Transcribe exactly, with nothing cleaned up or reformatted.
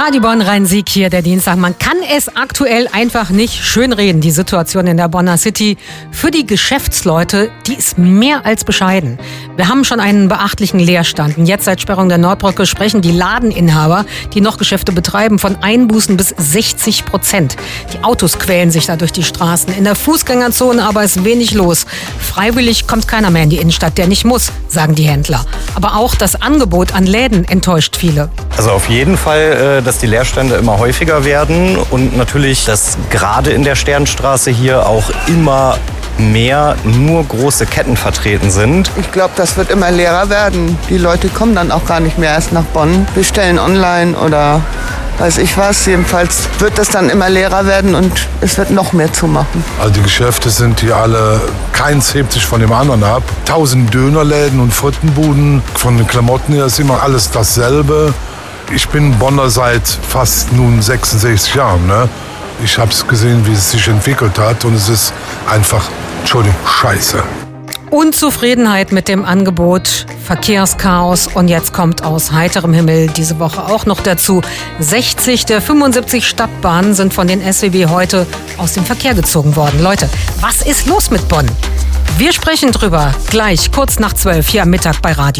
Radio Bonn Rhein-Sieg hier, der Dienstag. Man kann es aktuell einfach nicht schönreden, die Situation in der Bonner City. Für die Geschäftsleute, die ist mehr als bescheiden. Wir haben schon einen beachtlichen Leerstand. Und jetzt seit Sperrung der Nordbrücke sprechen die Ladeninhaber, die noch Geschäfte betreiben, von Einbußen bis sechzig Prozent. Die Autos quälen sich da durch die Straßen. In der Fußgängerzone aber ist wenig los. Freiwillig kommt keiner mehr in die Innenstadt, der nicht muss, sagen die Händler. Aber auch das Angebot an Läden enttäuscht viele. Also auf jeden Fall, dass die Leerstände immer häufiger werden und natürlich, dass gerade in der Sternstraße hier auch immer mehr nur große Ketten vertreten sind. Ich glaube, das wird immer leerer werden. Die Leute kommen dann auch gar nicht mehr erst nach Bonn, bestellen online oder weiß ich was. Jedenfalls wird das dann immer leerer werden und es wird noch mehr zumachen. Also die Geschäfte sind hier alle, keins hebt sich von dem anderen ab. Tausend Dönerläden und Frittenbuden, von den Klamotten her ist immer alles dasselbe. Ich bin Bonner seit fast nun sechsundsechzig Jahren. Ne? Ich habe es gesehen, wie es sich entwickelt hat und es ist einfach, Entschuldigung, scheiße. Unzufriedenheit mit dem Angebot, Verkehrschaos und jetzt kommt aus heiterem Himmel diese Woche auch noch dazu. sechzig der fünfundsiebzig Stadtbahnen sind von den S W B heute aus dem Verkehr gezogen worden. Leute, was ist los mit Bonn? Wir sprechen drüber gleich kurz nach zwölf hier am Mittag bei Radio.